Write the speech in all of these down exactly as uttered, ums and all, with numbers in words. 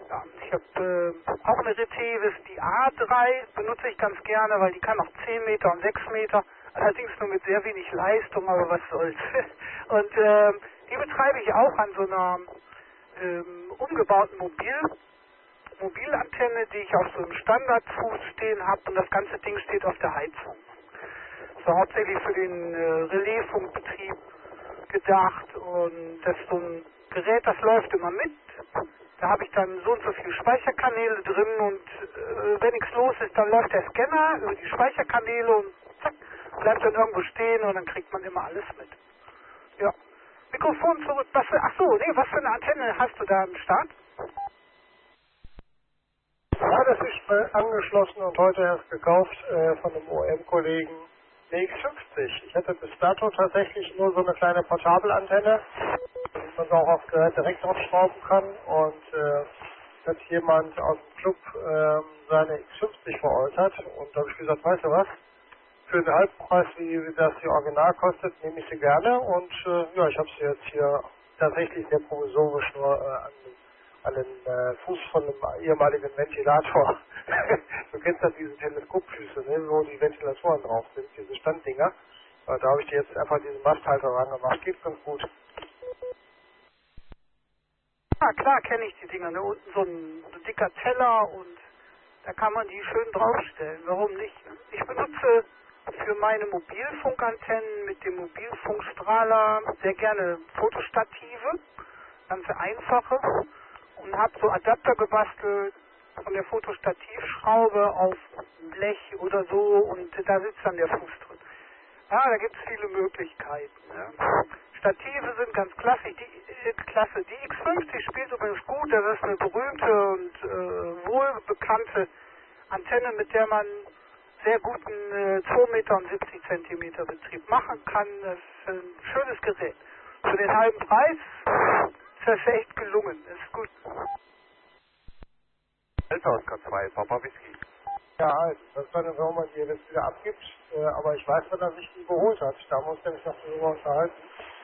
Ja, ich habe äh, auch eine Retevis, die A drei, benutze ich ganz gerne, weil die kann auch zehn Meter und sechs Meter, allerdings nur mit sehr wenig Leistung, aber was soll's. Und äh, die betreibe ich auch an so einer ähm, umgebauten Mobil Mobilantenne, die ich auf so einem Standardfuß stehen habe, und das ganze Ding steht auf der Heizung. So hauptsächlich für den äh, Relaisfunkbetrieb gedacht, und das ist so ein Gerät, das läuft immer mit. Da habe ich dann so und so viele Speicherkanäle drin, und äh, wenn nichts los ist, dann läuft der Scanner über die Speicherkanäle und zack, bleibt dann irgendwo stehen, und dann kriegt man immer alles mit. Ja. Mikrofon zurück. Was für, ach so, nee, was für eine Antenne hast du da am Start? Ja, das ist äh, angeschlossen und heute erst gekauft äh, von einem O M-Kollegen, eine X fünfzig. Ich hatte bis dato tatsächlich nur so eine kleine Portabelantenne, die man so auch aufs Gerät direkt draufschrauben kann, und äh, hat jemand aus dem Club äh, seine X fünfzig veräußert, und da habe ich gesagt, weißt du was, für den Halbpreis, wie, wie das die Original kostet, nehme ich sie gerne, und äh, ja, ich habe sie jetzt hier tatsächlich sehr provisorisch nur äh, an an den äh, Fuß von einem ehemaligen Ventilator. Du kennst ja diese Teleskopfüße, ne, wo die Ventilatoren drauf sind, diese Standdinger. Äh, da habe ich dir jetzt einfach diesen Masthalter ran gemacht. Geht ganz gut. Ja, klar kenne ich die Dinger. Ne? Unten so ein, so ein dicker Teller, und da kann man die schön draufstellen. Warum nicht? Ne? Ich benutze für meine Mobilfunkantennen mit dem Mobilfunkstrahler sehr gerne Fotostative, ganz einfache, und habe so Adapter gebastelt von der Fotostativschraube auf Blech oder so, und da sitzt dann der Fuß drin. Ja, da gibt es viele Möglichkeiten. Ne? Stative sind ganz klassisch. Die, äh, klasse. Die X fünfzig spielt übrigens gut. Das ist eine berühmte und äh, wohlbekannte Antenne, mit der man sehr guten äh, zwei Meter siebzig Zentimeter Betrieb machen kann. Das ist ein schönes Gerät. Für den halben Preis ist das echt gelungen. Das ist gut. Delta Oscar zwei, Papa Whisky. Ja, also, das war eine, warum man die jetzt wieder abgibt, äh, aber ich weiß, wer er sich die geholt hat. Da muss er mich noch darüber unterhalten.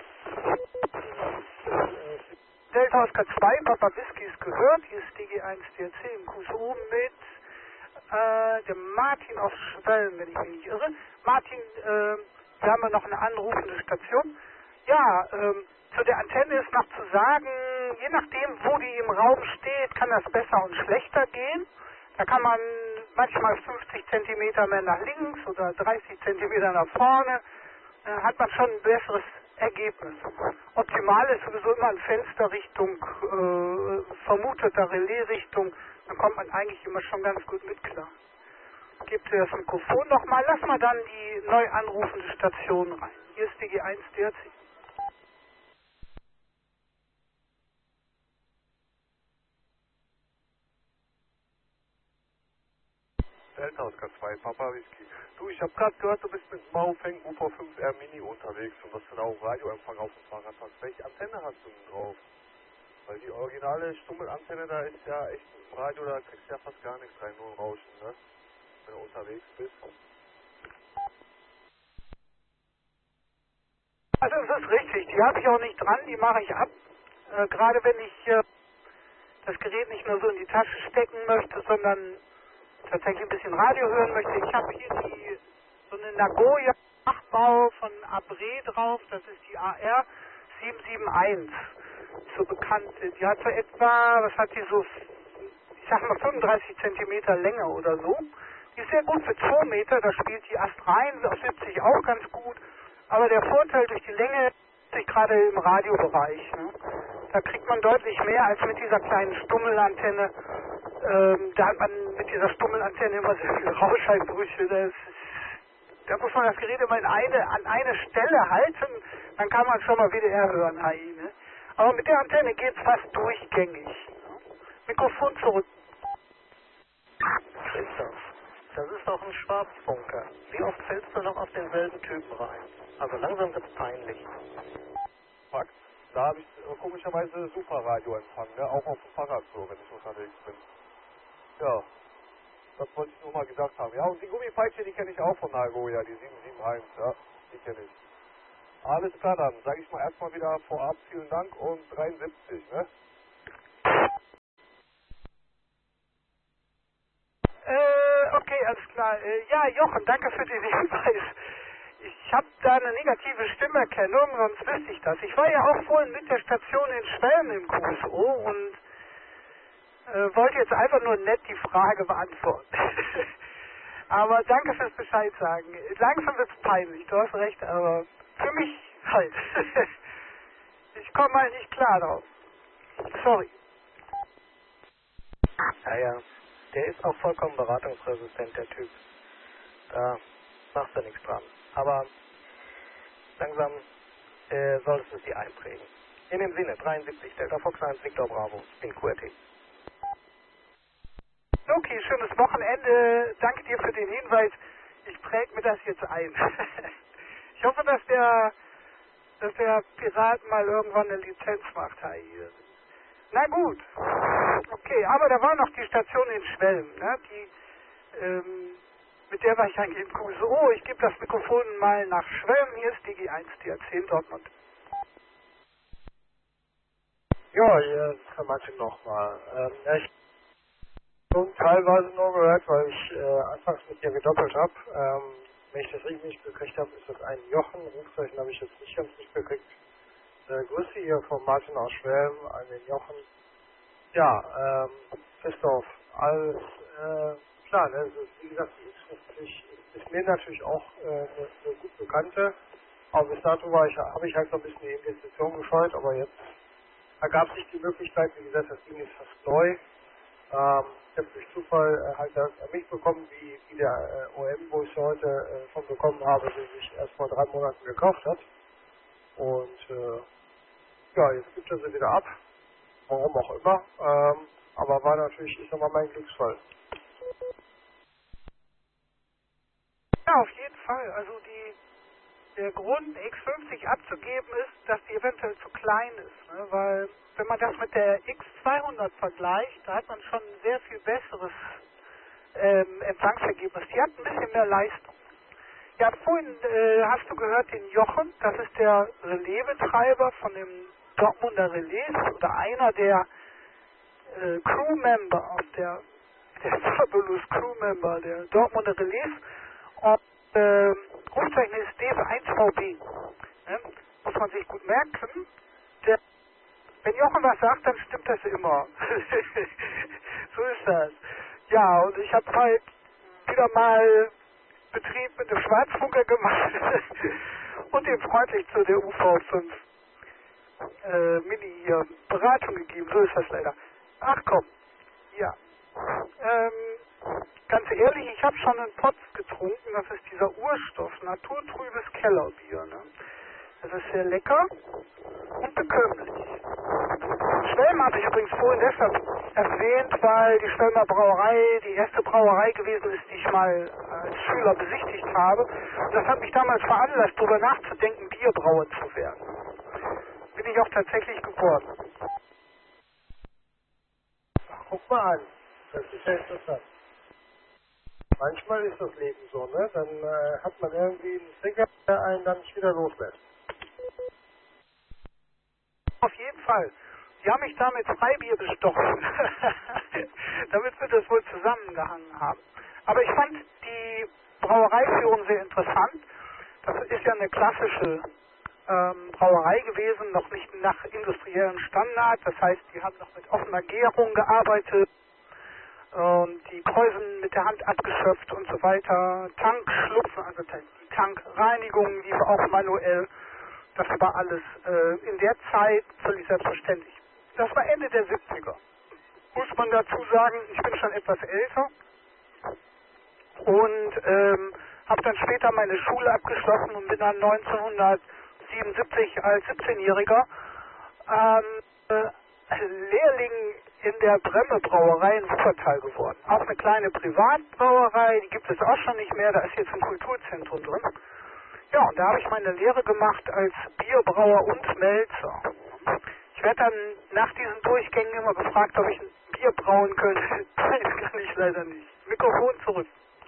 Delta Oscar zwei, Papa Whisky ist gehört. Hier ist D G eins D R C im Q S O mit äh, dem Martin aus Schwelm, wenn ich mich nicht irre. Martin, äh, wir haben ja noch eine anrufende Station. Ja, ähm, zu der Antenne ist noch zu sagen, je nachdem, wo die im Raum steht, kann das besser und schlechter gehen. Da kann man manchmal fünfzig Zentimeter mehr nach links oder dreißig Zentimeter nach vorne, äh, hat man schon ein besseres Ergebnis. Optimal ist sowieso immer ein Fenster Richtung äh, vermuteter Relaisrichtung, dann kommt man eigentlich immer schon ganz gut mit klar. Gebt ihr das Mikrofon nochmal, lass mal dann die neu anrufende Station rein. Hier ist D G eins D R C. Delta Oscar zwei, Papa Whisky. Du, ich habe gerade gehört, du bist mit Baofeng U V fünf R Mini unterwegs und dass du da auch Radioempfang auf dem Fahrrad hast. Welche Antenne hast du denn drauf? Weil die originale Stummelantenne, da ist ja echt ein Radio, da kriegst du ja fast gar nichts rein, nur Rauschen, ne? Wenn du unterwegs bist. Also das ist richtig, die habe ich auch nicht dran, die mache ich ab. Äh, gerade wenn ich äh, das Gerät nicht nur so in die Tasche stecken möchte, sondern tatsächlich ein bisschen Radio hören möchte. Ich habe hier die, so eine Nagoya Nachbau von Abre drauf, das ist die A R sieben sieben eins, so bekannt. Die hat so etwa, was hat die so, ich sag mal fünfunddreißig Zentimeter Länge oder so. Die ist sehr gut für zwei Meter, da spielt die Ast rein, auf siebzig auch ganz gut. Aber der Vorteil durch die Länge ist gerade im Radiobereich. Ne? Da kriegt man deutlich mehr als mit dieser kleinen Stummelantenne. Ähm, da hat man mit dieser Stummelantenne immer sehr viele Rauscheinbrüche. Das, da muss man das Gerät immer in eine, an eine Stelle halten, dann kann man schon mal W D R hören, H I. Ne? Aber mit der Antenne geht es fast durchgängig. Ne? Mikrofon zurück. Christoph, das ist doch ein Schwarzfunker. Wie oft fällst du noch auf denselben Typen rein? Also langsam wird's peinlich. Fakt. Da habe ich äh, komischerweise super Radioempfang, ne? Auch auf dem Fahrrad so, wenn ich unterwegs bin. Ja, das wollte ich nur mal gesagt haben. Ja, und die Gummipeitsche, die kenne ich auch von Nagoya, die sieben sieben eins, ja, die kenne ich. Alles klar, dann sage ich mal erstmal wieder vorab vielen Dank und dreiundsiebzig, ne? alles klar. Äh, ja, Jochen, danke für den Hinweis. Ich habe da eine negative Stimmerkennung, sonst wüsste ich das. Ich war ja auch vorhin mit der Station in Schwelm im Q S O und äh, wollte jetzt einfach nur nett die Frage beantworten. Aber danke fürs Bescheid sagen. Langsam wird's peinlich, du hast recht, aber für mich halt. Ich komme halt nicht klar drauf. Sorry. Ja, ja. Der ist auch vollkommen beratungsresistent, der Typ. Da machst du nichts dran. Aber langsam äh, solltest du es dir einprägen. In dem Sinne, dreiundsiebzig, Delta Fox eins, Victor Bravo, in Q R T. Okay, schönes Wochenende. Danke dir für den Hinweis. Ich präge mir das jetzt ein. Ich hoffe, dass der, dass der Pirat mal irgendwann eine Lizenz macht. Hier. Na gut. Okay, aber da war noch die Station in Schwelm, ne? Die, ähm, mit der war ich eigentlich im Q S O. Oh, ich gebe das Mikrofon mal nach Schwelm. Hier ist D G eins D R zehn Dortmund. Ja, hier ist Herr Martin nochmal. Ähm, ja, ich habe teilweise nur gehört, weil ich äh, anfangs mit dir gedoppelt habe. Ähm, wenn ich das richtig mitgekriegt habe, ist das ein Jochen. Rufzeichen habe ich jetzt nicht ganz mitgekriegt. Äh, Grüße hier von Martin aus Schwelm an den Jochen. Ja, ähm, Christoph, alles äh, klar, ne? Also, wie gesagt, die X fünfzig ist mir natürlich auch äh, eine, eine gut bekannte. Aber bis dato war ich, habe ich halt so ein bisschen die Investition gescheut, aber jetzt ergab sich die Möglichkeit, wie gesagt, das Ding ist fast neu. Ähm, ich habe durch Zufall äh, halt das mitbekommen, wie, wie der äh, O M, wo ich sie heute äh, schon bekommen habe, den sich erst vor drei Monaten gekauft hat. Und äh, ja, jetzt gibt er sie wieder ab. Warum auch immer. Ähm, aber war natürlich, ich sag mal, mein Glücksfall. Ja, auf jeden Fall. Also die, der Grund, X fünfzig abzugeben, ist, dass die eventuell zu klein ist. Ne? Weil, wenn man das mit der X zweihundert vergleicht, da hat man schon ein sehr viel besseres ähm, Empfangsergebnis. Die hat ein bisschen mehr Leistung. Ja, vorhin äh, hast du gehört den Jochen, das ist der Relaisbetreiber von dem Dortmunder Relais oder einer der äh, Crewmember aus der, der Fabulous Crewmember der Dortmunder Relais. Und äh, Rufzeichen ist D F eins V B. Ne? Muss man sich gut merken. Der, wenn Jochen was sagt, dann stimmt das immer. So ist das. Ja, und ich habe halt wieder mal Betrieb mit dem Schwarzfunker gemacht und ihm freundlich zu der U V fünf äh, Mini hier Beratung gegeben. So ist das leider. Ach komm, ja. Ähm, ganz ehrlich, ich habe schon einen Potz getrunken. Das ist dieser Urstoff, naturtrübes Kellerbier. Ne? Das ist sehr lecker und bekömmlich. Schwelm habe ich übrigens vorhin deshalb erwähnt, weil die Schwelmer Brauerei die erste Brauerei gewesen ist, die ich mal als Schüler besichtigt habe. Und das hat mich damals veranlasst, darüber nachzudenken, Bierbrauer zu werden. Bin ich auch tatsächlich geworden. Ach, guck mal an. Das ist ja interessant. Manchmal ist das Leben so, ne? Dann äh, hat man irgendwie einen Trigger, der einen dann nicht wieder loslässt. Auf jeden Fall. Die haben mich da mit Freibier bestochen. Damit wir das wohl zusammengehangen haben. Aber ich fand die Brauereiführung sehr interessant. Das ist ja eine klassische ähm, Brauerei gewesen, noch nicht nach industriellem Standard. Das heißt, die haben noch mit offener Gärung gearbeitet und die Kräusen mit der Hand abgeschöpft und so weiter. Tankschlupfen, also die Tankreinigung lief auch manuell. Das war alles äh, in der Zeit völlig selbstverständlich. Das war Ende der siebziger. Muss man dazu sagen, ich bin schon etwas älter und ähm, habe dann später meine Schule abgeschlossen und bin dann neunzehnhundertsiebenundsiebzig als siebzehnjähriger ähm, äh, Lehrling in der Bremme Brauerei in Wuppertal geworden. Auch eine kleine Privatbrauerei, die gibt es auch schon nicht mehr, da ist jetzt ein Kulturzentrum drin. Ja, und da habe ich meine Lehre gemacht als Bierbrauer und Melzer. Ich werde dann nach diesen Durchgängen immer gefragt, ob ich ein Bier brauen könnte. Nein, das kann ich leider nicht. Mikrofon zurück.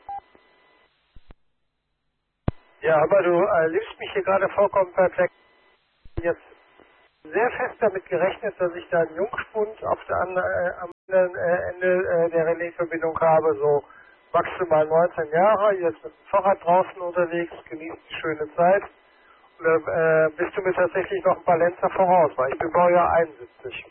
Ja, aber du äh, liebst mich hier gerade vollkommen perfekt. Jetzt sehr fest damit gerechnet, dass ich da einen Jungspund auf der andre, äh, am anderen äh, Ende äh, der Relais-Verbindung habe, so maximal neunzehn Jahre, jetzt mit dem Fahrrad draußen unterwegs, genießt die schöne Zeit. Oder äh, bist du mir tatsächlich noch ein paar Lenzer voraus, weil ich bin Baujahr einundsiebzig.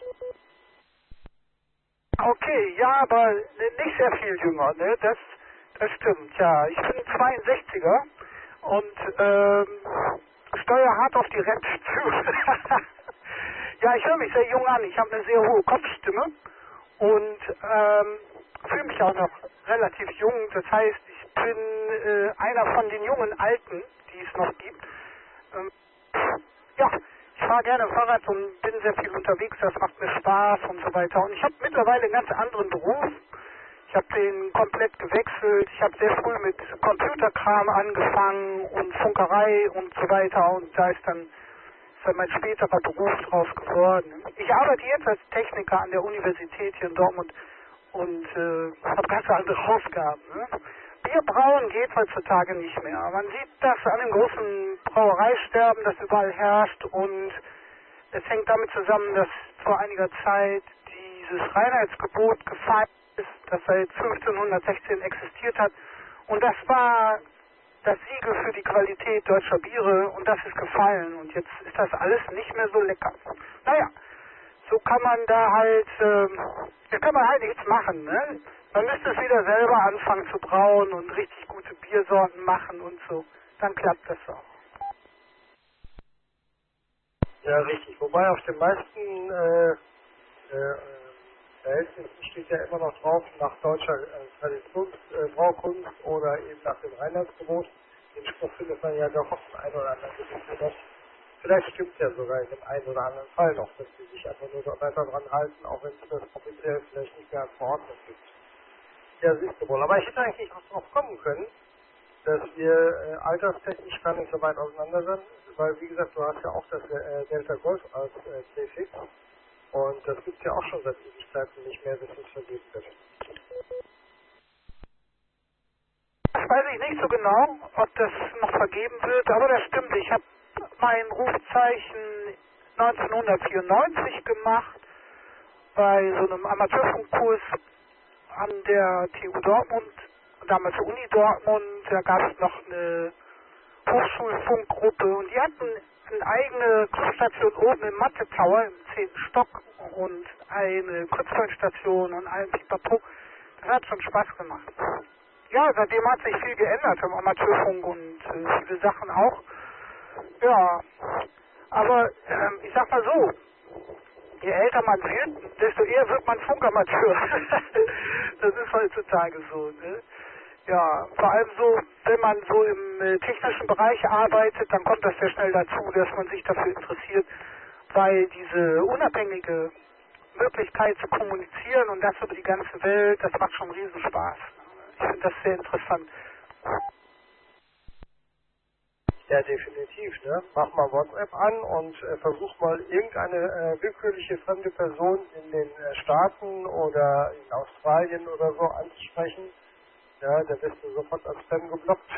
Okay, ja, aber nicht sehr viel jünger, ne? Das, das stimmt, ja. Ich bin zweiundsechziger und ähm, steuere hart auf die Rente zu. Ja, ich höre mich sehr jung an. Ich habe eine sehr hohe Kopfstimme und ähm, fühle mich auch noch relativ jung. Das heißt, ich bin äh, einer von den jungen Alten, die es noch gibt. Ähm, ja, ich fahre gerne Fahrrad und bin sehr viel unterwegs. Das macht mir Spaß und so weiter. Und ich habe mittlerweile einen ganz anderen Beruf. Ich habe den komplett gewechselt. Ich habe sehr früh mit Computerkram angefangen und Funkerei und so weiter. Und da ist dann ist dann mein späterer Beruf draus geworden. Ich arbeite jetzt als Techniker an der Universität hier in Dortmund und äh, habe ganz andere Aufgaben. Ne? Bier brauen geht heutzutage nicht mehr. Man sieht das an dem großen Brauereisterben, das überall herrscht, und es hängt damit zusammen, dass vor einiger Zeit dieses Reinheitsgebot gefallen ist, das seit fünfzehnhundertsechzehn existiert hat, und das war das Siegel für die Qualität deutscher Biere, und das ist gefallen, und jetzt ist das alles nicht mehr so lecker. Naja, so kann man da halt, ähm, da kann man halt nichts machen, ne? Man müsste es wieder selber anfangen zu brauen und richtig gute Biersorten machen und so. Dann klappt das auch. Ja, richtig. Wobei auf den meisten äh, äh, Verhältnissen steht ja immer noch drauf, nach deutscher äh, Traditionsbraukunst äh, oder eben nach dem Reinheitsgebot. Den Spruch findet man ja doch auf dem einen oder anderen Gebiet noch. Vielleicht stimmt ja sogar in dem einen oder anderen Fall noch, dass sie sich einfach nur weiter dran halten, auch wenn es das offiziell vielleicht nicht mehr als Verordnung gibt. Ja, siehst du wohl. Aber ich hätte eigentlich auch drauf kommen können, dass wir äh, alterstechnisch gar nicht so weit auseinander sind, weil, wie gesagt, du hast ja auch das äh, Delta Golf als äh, Präfix, und das gibt es ja auch schon seit Ewigkeiten nicht mehr, dass es vergeben wird. Das weiß ich nicht so genau, ob das noch vergeben wird, aber das stimmt. Ich habe mein Rufzeichen neunzehnhundertvierundneunzig gemacht bei so einem Amateurfunkkurs an der T U Dortmund, damals der Uni Dortmund. Da gab es noch eine Hochschulfunkgruppe, und die hatten eine eigene Clubstation oben im Matte Tower im zehnten Stock und eine Kurzwellenstation und ein Pipapo. Das hat schon Spaß gemacht. Ja, seitdem hat sich viel geändert im Amateurfunk und äh, viele Sachen auch. Ja, aber ähm, ich sag mal so, je älter man wird, desto eher wird man Funkamateur. Das ist heutzutage so, ne? Ja, vor allem so, wenn man so im äh, technischen Bereich arbeitet, dann kommt das sehr schnell dazu, dass man sich dafür interessiert, weil diese unabhängige Möglichkeit zu kommunizieren und das über die ganze Welt, das macht schon riesen Spaß. Ich finde das sehr interessant. Ja, definitiv, ne? Mach mal WhatsApp an und äh, versuch mal irgendeine äh, willkürliche fremde Person in den äh, Staaten oder in Australien oder so anzusprechen. Ja, da wirst du sofort als Spam geblockt.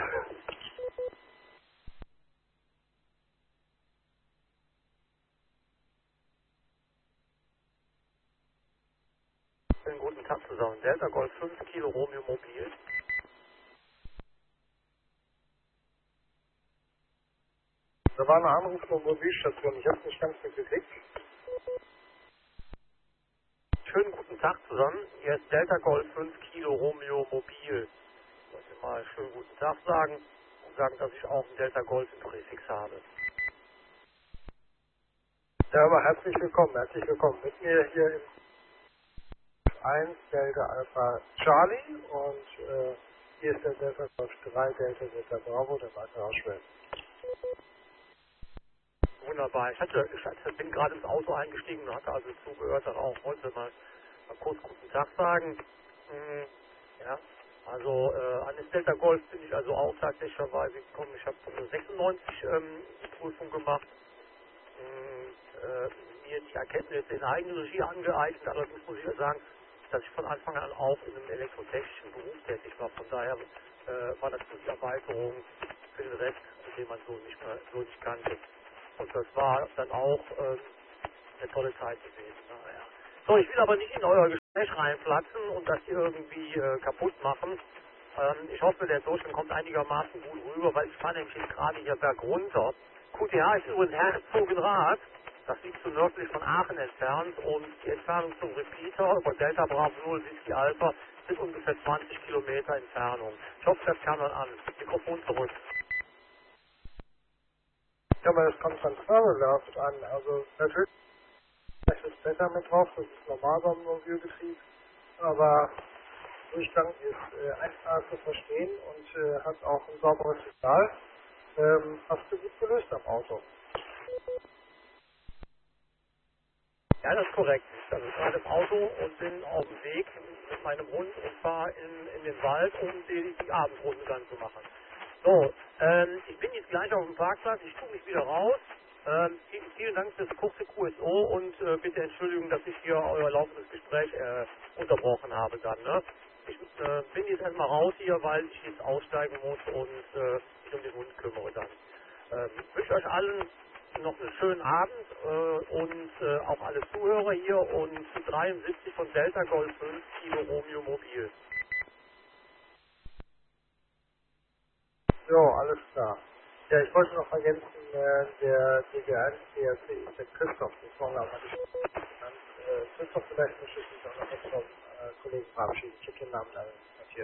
Schönen guten Tag zusammen. Delta Golf fünf Kilo Romeo Mobil. Da war eine Anruf von Mobilstation, ich hab's nicht ganz mitgekriegt. Schönen guten Tag zusammen. Hier ist Delta Golf fünf Kilo Romeo Mobil. Ich wollte mal schönen guten Tag sagen und sagen, dass ich auch einen Delta Golf im Präfix habe. Ja, aber herzlich willkommen, herzlich willkommen. Mit mir hier im eins Delta Alpha Charlie, und äh, hier ist der Delta Golf drei Delta Delta Bravo, der weitere Ausschwellen. Wunderbar. Ich, hatte, ich hatte, bin gerade ins Auto eingestiegen und hatte also zugehört, dann auch heute mal, mal kurz guten Tag sagen. Hm, ja, also äh, an das Delta Golf bin ich also auch tatsächlicherweise gekommen. Ich habe sechsundneunzig ähm, die Prüfung gemacht, hm, äh, mir die Erkenntnisse in Eigenregie angeeignet. Allerdings muss ich ja sagen, dass ich von Anfang an auch in einem elektrotechnischen Beruf tätig war. Von daher äh, war das nur die Erweiterung für den Rest, den man so nicht mehr so nicht kannte. Und das war dann auch ähm, eine tolle Zeit gewesen. Naja. So, ich will aber nicht in euer Gespräch reinplatzen und das hier irgendwie äh, kaputt machen. Ähm, ich hoffe, der Durchgang kommt einigermaßen gut rüber, weil ich fahre nämlich jetzt gerade hier bergunter. Q T H ist übrigens Herzogenrath. Das liegt so nördlich von Aachen entfernt und die Entfernung zum Repeater von Delta Bravo null Whisky Alpha sind ungefähr zwanzig Kilometer Entfernung. Ich hoffe, das kam dann an. Mikrofon zurück. Ja, aber das kommt dann läuft an. Also natürlich ist das Wetter mit drauf, das ist normal beim Mobilbetrieb, aber Durchgang ist äh, einfach zu verstehen und äh, hat auch ein sauberes Signal. Ähm, hast du gut gelöst am Auto. Ja, das ist korrekt. Ich bin gerade im Auto und bin auf dem Weg mit meinem Hund und fahre in, in den Wald, um die, die Abendrunde dann zu machen. So, ähm, ich bin jetzt gleich auf dem Parkplatz, ich tue mich wieder raus. Ähm, vielen, vielen Dank für das kurze Q S O und äh, bitte Entschuldigung, dass ich hier euer laufendes Gespräch äh, unterbrochen habe dann. Ne? Ich äh, bin jetzt erstmal raus hier, weil ich jetzt aussteigen muss und äh, mich um den Hund kümmere dann. Ähm, ich wünsche euch allen noch einen schönen Abend äh, und äh, auch alle Zuhörer hier und dreiundsiebzig von Delta Golf fünf Kilo Romeo Mobil. So, alles klar. Ja, ich wollte noch ergänzen, äh, der D G eins D R C ist der Christoph, den Vornamen hatte ich schon genannt. Äh, Christoph, vielleicht möchte ich mich auch noch jetzt vom äh, Kollegen verabschieden. Ich habe den Namen leider nicht notiert.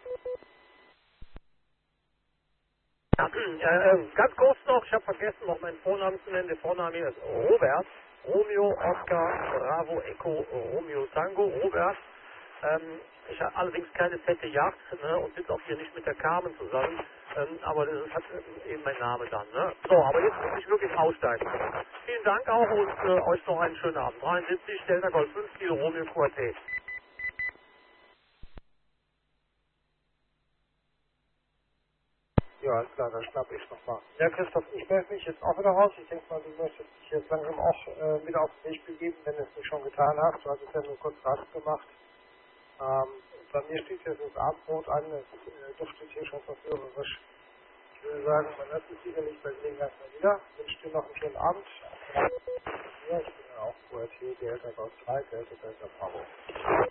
Ja, äh, äh, ganz kurz noch, ich habe vergessen, noch meinen Vornamen zu nennen. Der Vorname ist Robert. Romeo Oscar Bravo Echo Romeo Tango. Robert. Ähm, ich habe allerdings keine fette Yacht, ne, und sitze auch hier nicht mit der Carmen zusammen. Ähm, aber das ist, hat eben mein Name dann. Ne? So, aber jetzt muss ich wirklich aussteigen. Vielen Dank auch und äh, euch noch einen schönen Abend. dreiundsiebzig, Delta Golf fünf Kilo Romeo Q A T. Ja, alles klar, dann schnappe ich nochmal. Ja, Christoph, ich melde mich jetzt auch wieder raus. Ich denke mal, du möchtest dich jetzt langsam auch äh, wieder auf den Weg begeben, wenn du es nicht schon getan hast. Du hast es ja nur kurz Rast gemacht. Ähm, bei mir steht jetzt das Abendbrot an, es äh, duftet hier schon verführerisch. Ich würde sagen, man hört sich sicherlich bei Gelegenheit mal wieder. Ich wünsche dir noch einen schönen Abend. Ja, ich bin ja auch Q R T, Delta Golf drei, Delta Delta Bravo.